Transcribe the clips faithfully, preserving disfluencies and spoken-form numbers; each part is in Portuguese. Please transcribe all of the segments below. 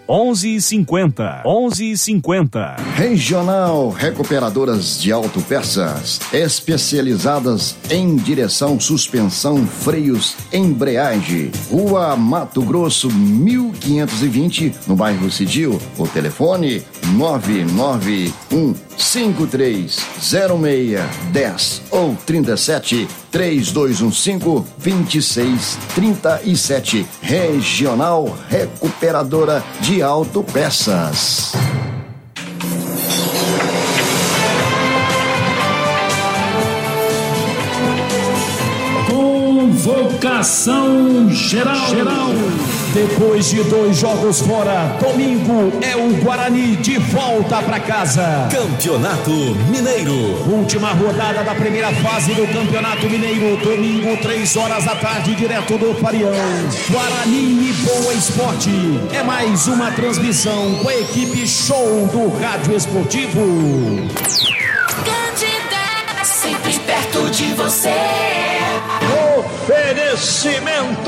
onze e cinquenta. onze e cinquenta. Regional Recuperadoras de Autopeças, especializadas em direção, suspensão, freios, embreagem. Rua Mato Grosso, mil quinhentos e vinte, no bairro Cidil. O telefone nove nove um cinco três zero seis um zero ou trinta e sete, três dois um cinco, vinte e seis trinta e sete. Regional Recuperadora de Autopeças. Convocação geral. geral. Depois de dois jogos fora, domingo é o Guarani de volta para casa. Campeonato Mineiro. Última rodada da primeira fase do Campeonato Mineiro. Domingo, três horas da tarde, direto do Farião. Guarani e Boa Esporte. É mais uma transmissão com a equipe show do Rádio Esportivo. Candidata, sempre perto de você. Oferecimento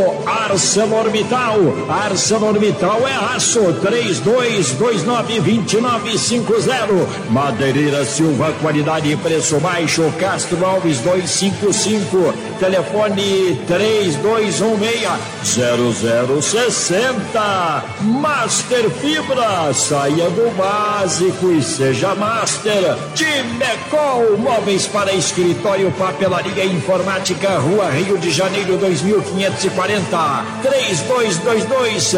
ArcelorMittal. ArcelorMittal é aço. Três dois dois nove, dois nove cinco zero. Madeireira Silva, qualidade e preço baixo. Castro Alves dois cinco cinco. Telefone três dois um seis zero zero seis zero. Master Fibra, saia do básico e seja Master. Timecol, móveis para escritório, papelaria e informática. Rua Rio de Janeiro dois mil quinhentos e quarenta. três dois dois dois,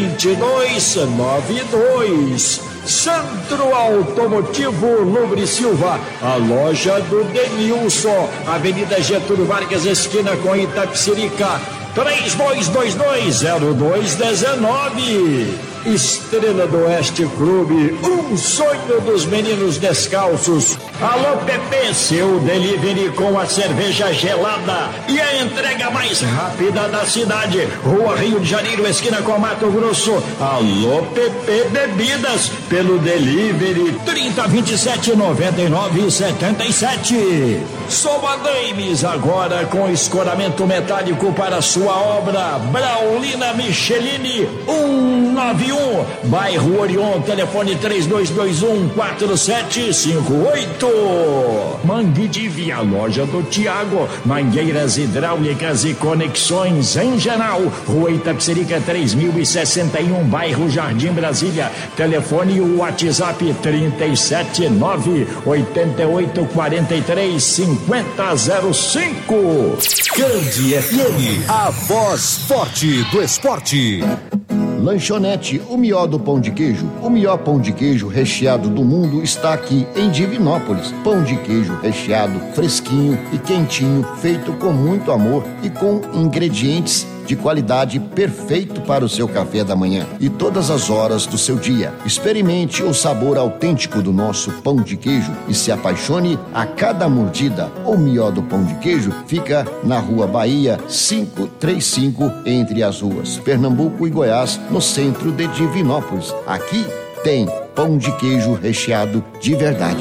dois dois nove dois. Centro Automotivo Lubre Silva, a loja do Denilson, Avenida Getúlio Vargas, esquina com Itapecerica, três dois dois dois, zero dois um nove. Estrela do Oeste Clube, um sonho dos meninos descalços. Alô Pepe, seu delivery com a cerveja gelada e a entrega mais rápida da cidade. Rua Rio de Janeiro, esquina com Mato Grosso. Alô Pepe Bebidas, pelo delivery trinta, vinte e sete, noventa e nove, setenta e sete. Soma Games, agora com escoramento metálico para sua obra. Braulina Michelini, um nove um, bairro Orion, telefone três dois dois um, quatro sete cinco oito. Mangue de Via, loja do Tiago, mangueiras hidráulicas e conexões em geral. Rua Itapecerica três mil e sessenta e um, bairro Jardim Brasília, telefone e o WhatsApp trinta e sete nove, oitenta e oito, quarenta e três, cinquenta zero cinco. Candi F M, a voz forte do esporte. Lanchonete O Mió do Pão de Queijo. O melhor pão de queijo recheado do mundo está aqui em Divinópolis. Pão de queijo recheado, fresquinho e quentinho, feito com muito amor e com ingredientes de qualidade, perfeito para o seu café da manhã e todas as horas do seu dia. Experimente o sabor autêntico do nosso pão de queijo e se apaixone a cada mordida. O melhor do pão de queijo fica na Rua Bahia quinhentos e trinta e cinco, entre as ruas Pernambuco e Goiás, no centro de Divinópolis. Aqui tem pão de queijo recheado de verdade.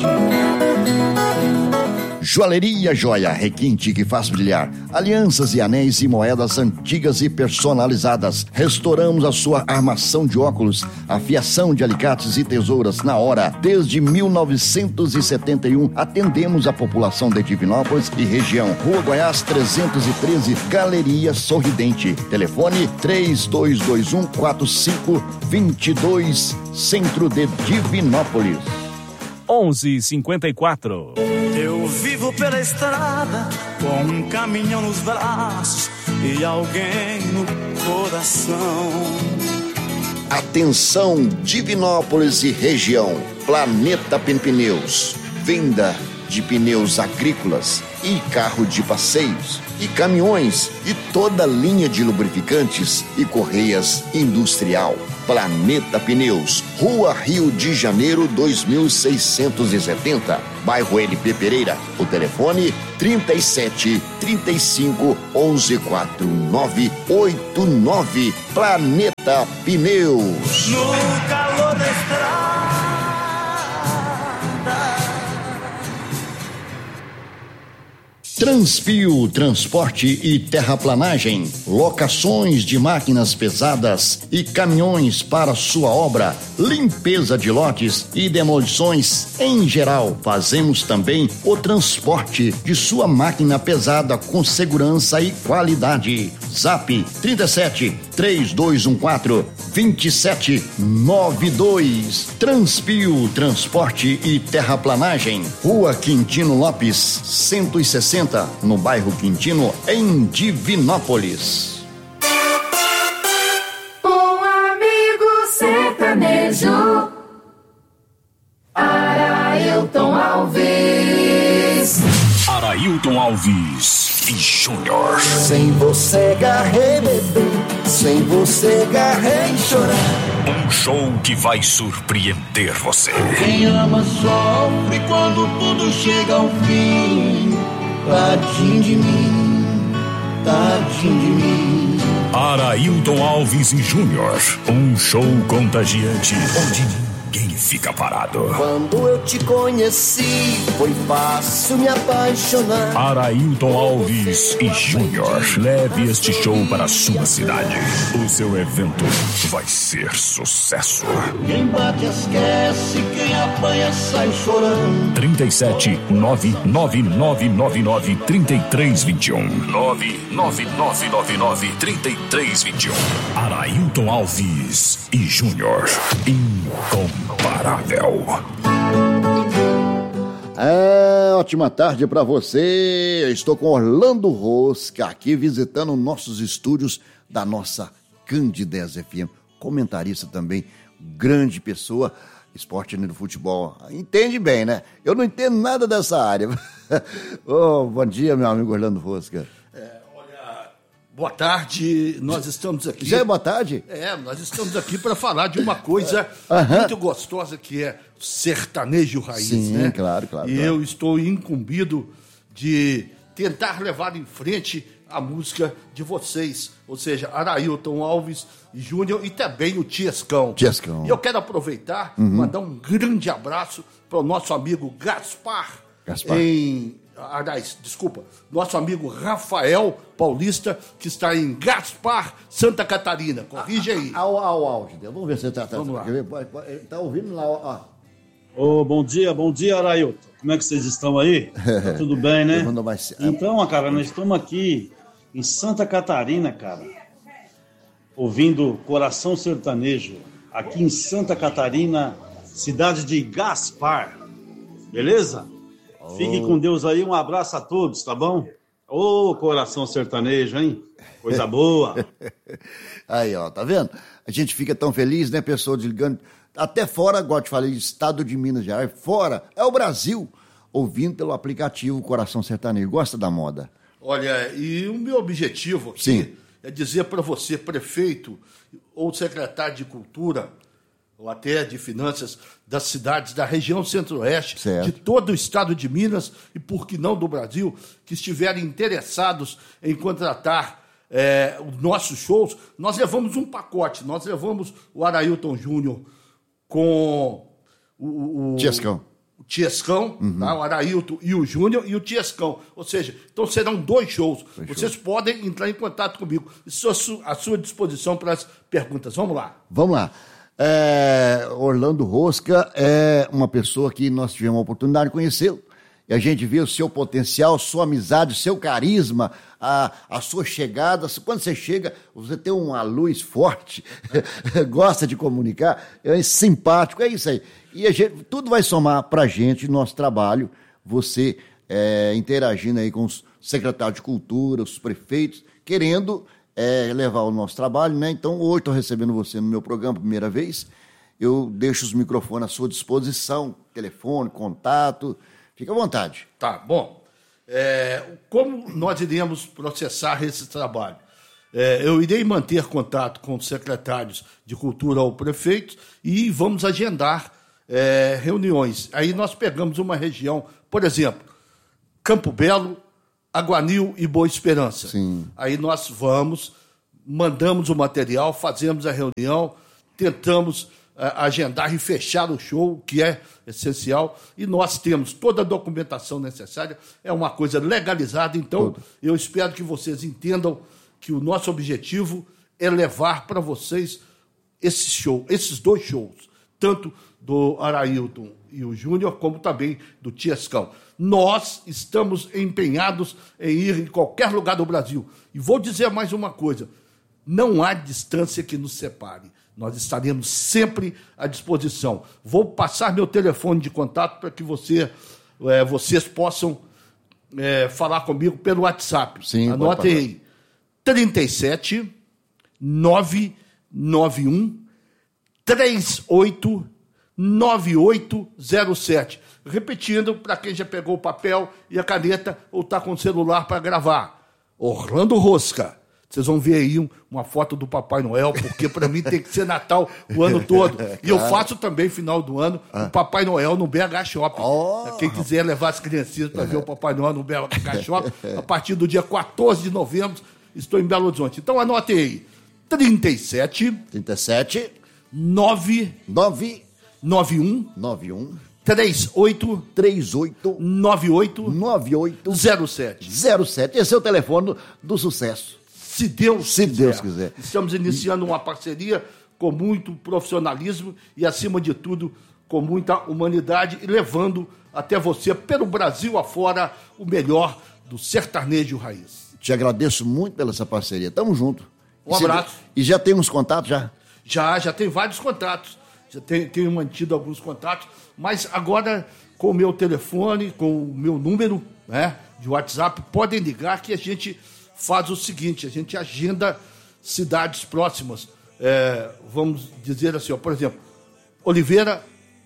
Joalheria Joia, requinte que faz brilhar. Alianças e anéis e moedas antigas e personalizadas. Restauramos a sua armação de óculos, afiação de alicates e tesouras na hora. Desde mil novecentos e setenta e um, atendemos a população de Divinópolis e região. Rua Goiás trezentos e treze, Galeria Sorridente. Telefone três dois dois um, quatro cinco dois dois, centro de Divinópolis. onze e cinquenta e quatro. Eu vivo pela estrada com um caminhão nos braços e alguém no coração. Atenção, Divinópolis e região. Planeta Pneus. Venda de pneus agrícolas e carro de passeios e caminhões e toda linha de lubrificantes e correias industrial. Planeta Pneus, Rua Rio de Janeiro dois mil seiscentos e setenta, bairro L P Pereira. O telefone trinta e sete, trinta e cinco, onze, quarenta e nove, oitenta e nove. Planeta Pneus. No calor da estrada. Transpio Transporte e Terraplanagem, locações de máquinas pesadas e caminhões para sua obra, limpeza de lotes e demolições em geral. Fazemos também o transporte de sua máquina pesada com segurança e qualidade. Zap trinta e sete, três dois um quatro, vinte e sete noventa e dois. Transpio Transporte e Terraplanagem, Rua Quintino Lopes, cento e sessenta, no bairro Quintino, em Divinópolis. Um amigo sertanejo, Arailton Alves. Arailton Alves e Júnior. Sem você garrei beber, sem você garrei chorar. Um show que vai surpreender você. Quem ama sofre quando tudo chega ao fim. Tadinho de mim, tadinho de mim. Arailton Alves e Júnior. Um show contagiante onde ninguém fica parado. Quando eu te conheci, foi fácil me apaixonar. Arailton Alves e Júnior. Leve este show para a sua cidade. O seu evento vai ser sucesso. Quem bate esquece, quem apanha sai chorando. trinta e sete, nove nove nove nove nove, trinta e três vinte e um. nove nove nove nove nove, trinta e três vinte e um. Arailton Alves e Júnior. Incomparável. É, ótima tarde para você. Eu estou com Orlando Rosca aqui visitando nossos estúdios da nossa Candidez F M. Comentarista também, grande pessoa, esporte no futebol. Entende bem, né? Eu não entendo nada dessa área. Oh, bom dia, meu amigo Orlando Rosca. É, olha, boa tarde, nós estamos aqui... Já é boa tarde? É, nós estamos aqui para falar de uma coisa Aham. muito gostosa que é sertanejo raiz, Sim, né? claro, claro, E claro. eu estou incumbido de tentar levar em frente a música de vocês, ou seja, Arailton Alves e Júnior e também o Tiescão. Tiescão. E eu quero aproveitar, Uhum. mandar um grande abraço para o nosso amigo Gaspar, Gaspar. em... Aliás, desculpa, nosso amigo Rafael Paulista, que está em Gaspar, Santa Catarina. Corrige aí. Ao, ao áudio. Vamos ver se está tá, Vamos lá. quer ver? Pode- pode- ele tá ouvindo lá, ó. Ô, bom dia, bom dia, Arailton. Como é que vocês estão aí? Tá tudo bem, né? Eu vou mais- Então, cara, nós estamos aqui em Santa Catarina, cara, ouvindo Coração Sertanejo, aqui em Santa Catarina, cidade de Gaspar. Beleza? Fique com Deus aí, um abraço a todos, tá bom? Ô, Coração Sertanejo, hein? Coisa boa. Aí, ó, tá vendo? A gente fica tão feliz, né, pessoa desligando. Até fora, igual eu te falei, estado de Minas Gerais, fora, é o Brasil, ouvindo pelo aplicativo Coração Sertanejo. Gosta da moda? Olha, e o meu objetivo aqui Sim. é dizer para você, prefeito ou secretário de Cultura, ou até de Finanças das cidades da região Centro-Oeste, Certo. de todo o estado de Minas e, por que não, do Brasil, que estiverem interessados em contratar é, os nossos shows, nós levamos um pacote, nós levamos o Arailton Júnior com o... o Tiescão. o Tiescão, tá? O Arailton e o Júnior e o Tiescão. Ou seja, então serão dois shows. Dois Vocês shows. podem entrar em contato comigo. Estou à su- à sua disposição para as perguntas. Vamos lá. Vamos lá. É, Orlando Rosca é uma pessoa que nós tivemos a oportunidade de conhecê-lo. E a gente vê o seu potencial, sua amizade, o seu carisma, a, a sua chegada. Quando você chega, você tem uma luz forte, gosta de comunicar, é simpático, é isso aí. E a gente, tudo vai somar pra gente, nosso trabalho, você é, interagindo aí com os secretários de cultura, os prefeitos, querendo é, levar o nosso trabalho, né? Então, hoje estou recebendo você no meu programa, primeira vez. Eu deixo os microfones à sua disposição, telefone, contato, fica à vontade. Tá, bom. É, como nós iremos processar esse trabalho? É, eu irei manter contato com os secretários de Cultura ou prefeitos e vamos agendar é, reuniões. Aí nós pegamos uma região, por exemplo, Campo Belo, Aguanil e Boa Esperança. Sim. Aí nós vamos, mandamos o material, fazemos a reunião, tentamos agendar e fechar o show, que é essencial, e nós temos toda a documentação necessária, é uma coisa legalizada, então Tudo. eu espero que vocês entendam que o nosso objetivo é levar para vocês esse show, esses dois shows, tanto do Arailton e o Júnior, como também do Tiescão. Nós estamos empenhados em ir em qualquer lugar do Brasil. E vou dizer mais uma coisa, não há distância que nos separe. Nós estaremos sempre à disposição. Vou passar meu telefone de contato para que você, é, vocês possam é, falar comigo pelo WhatsApp. Sim, anote aí. trinta e sete, nove nove um, três oito nove oito zero sete. Repetindo, para quem já pegou o papel e a caneta ou está com o celular para gravar. Orlando Rosca. Vocês vão ver aí uma foto do Papai Noel, porque para mim tem que ser Natal o ano todo. E eu faço também, final do ano, o Papai Noel no B H Shopping. Oh. Quem quiser levar as criancinhas para ver o Papai Noel no B H Shopping, a partir do dia quatorze de novembro, estou em Belo Horizonte. Então anote aí, trinta e sete, trinta e sete, nove nove nove um, nove um, três oito três oito nove oito nove oito zero sete. zero sete. Esse é o telefone do, do sucesso. Se Deus, Se quiser. Deus quiser. Estamos iniciando uma parceria com muito profissionalismo e, acima de tudo, com muita humanidade e levando até você, pelo Brasil afora, o melhor do sertanejo raiz. Te agradeço muito pela essa parceria. Tamo junto. Um abraço. E já tem uns contatos, já? Já, já tem vários contatos. Já tenho, tenho mantido alguns contatos, mas agora com o meu telefone, com o meu número, né, de WhatsApp, podem ligar que a gente faz o seguinte, a gente agenda cidades próximas. É, vamos dizer assim, ó, por exemplo, Oliveira,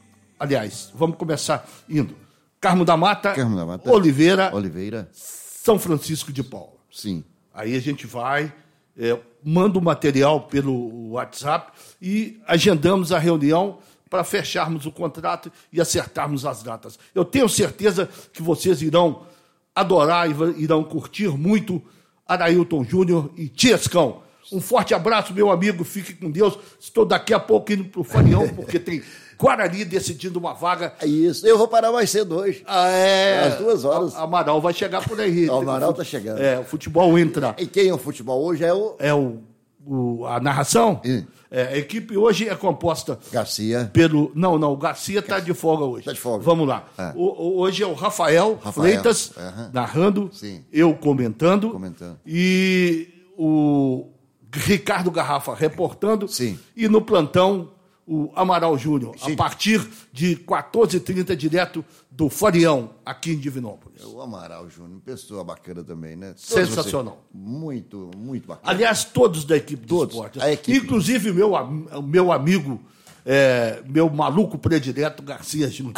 aliás, vamos começar indo. Carmo da Mata, Carmo da Mata Oliveira, Oliveira, São Francisco de Paula. Sim. Aí a gente vai, é, manda o material pelo WhatsApp e agendamos a reunião para fecharmos o contrato e acertarmos as datas. Eu tenho certeza que vocês irão adorar e irão curtir muito Arailton Júnior e Tiescão. Um forte abraço, meu amigo, fique com Deus. Estou daqui a pouco indo para o Farião, porque tem Guarani decidindo uma vaga. É isso, eu vou parar mais cedo hoje. Ah, é. Às duas horas. A Amaral vai chegar por aí. O Amaral está chegando. É, o futebol entra. E quem é o futebol hoje é o... É o, o a narração. É, a equipe hoje é composta... Garcia. Pelo... Não, não, o Garcia está de folga hoje. Está de folga. Vamos lá. É. O, o, hoje é o Rafael, Rafael. Freitas, uhum. narrando, Sim. eu comentando, comentando, e o Ricardo Garrafa reportando. Sim. E no plantão, o Amaral Júnior, a partir de quatorze e trinta, direto do Farião, aqui em Divinópolis. O Amaral Júnior, pessoa bacana também, né? Todos Sensacional. Você, muito, muito bacana. Aliás, todos da equipe do todos, esporte. A equipe. Inclusive, meu, meu amigo, é, meu maluco predileto, Garcia Júnior.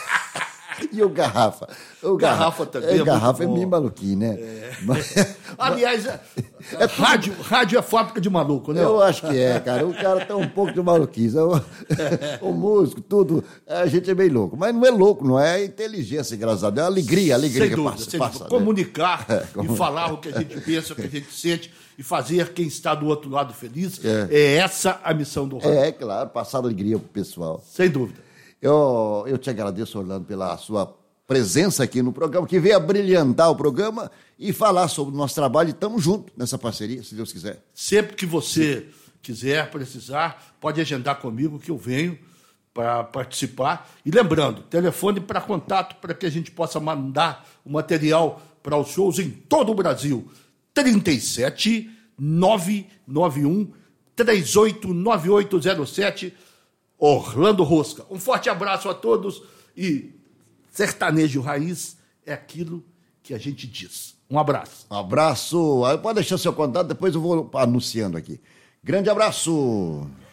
E o Garrafa? O Garrafa, Garrafa também. O é Garrafa é bom. meio maluquinho, né? É. Mas... Aliás, é, é rádio, rádio é fábrica de maluco, né? Eu acho que é, cara. O cara tá um pouco de maluquice. O, o músico, tudo. A gente é bem louco. Mas não é louco, não é inteligência, graças a Deus. É alegria, alegria sem que dúvida, passa. Sem passa dúvida. Comunicar é, e comunicar. falar o que a gente pensa, o que a gente sente e fazer quem está do outro lado feliz. É, é essa a missão do rádio. É, claro. Passar alegria pro pessoal. Sem dúvida. Eu, eu te agradeço, Orlando, pela sua presença aqui no programa, que veio a brilhantar o programa e falar sobre o nosso trabalho. E estamos juntos nessa parceria, se Deus quiser. Sempre que você quiser, precisar, pode agendar comigo que eu venho para participar. E lembrando, telefone para contato para que a gente possa mandar o material para os shows em todo o Brasil. trinta e sete, nove nove um, três oito nove oito zero sete, Orlando Rosca. Um forte abraço a todos e sertanejo raiz é aquilo que a gente diz. Um abraço. Um abraço. Pode deixar seu contato, depois eu vou anunciando aqui. Grande abraço.